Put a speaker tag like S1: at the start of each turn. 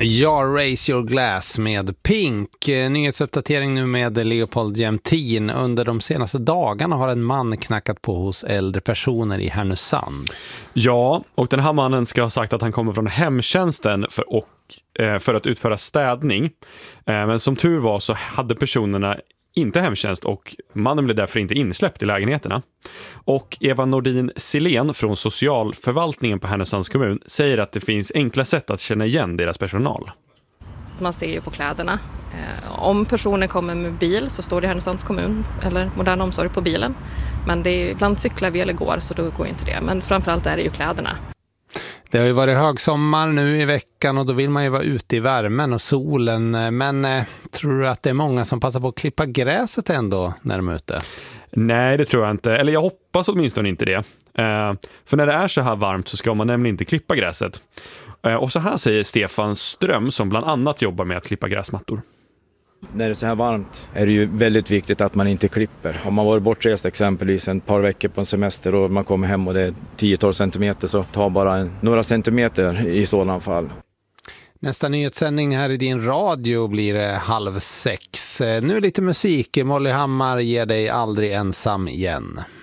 S1: Ja, Raise Your Glass med Pink. Nyhetsuppdatering nu med Leopold Jämtin. Under de senaste dagarna har en man knackat på hos äldre personer i Härnösand.
S2: Ja, och den här mannen ska ha sagt att han kommer från hemtjänsten för att utföra städning. Men som tur var så hade personerna inte hemtjänst och mannen blev därför inte insläppt i lägenheterna. Och Eva Nordin Silén från socialförvaltningen på Härnösands kommun säger att det finns enkla sätt att känna igen deras personal.
S3: Man ser ju på kläderna. Om personen kommer med bil så står det Härnösands kommun eller modern omsorg på bilen. Men det är, ibland cyklar vi eller går så då går inte det. Men framförallt är det ju kläderna.
S1: Det har ju varit högsommar nu i veckan och då vill man ju vara ute i värmen och solen. Men tror du att det är många som passar på att klippa gräset ändå när de är ute?
S2: Nej, det tror jag inte. Eller jag hoppas åtminstone inte det. För när det är så här varmt så ska man nämligen inte klippa gräset. Och så här säger Stefan Ström som bland annat jobbar med att klippa gräsmattor.
S4: När det är så här varmt är det ju väldigt viktigt att man inte klipper. Om man varit bortrest exempelvis ett par veckor på en semester och man kommer hem och det är 10-12 centimeter så ta bara några centimeter i sådana fall.
S1: Nästa nyhetssändning här i din radio blir 5:30. Nu lite musik. Molly Hammar ger dig aldrig ensam igen.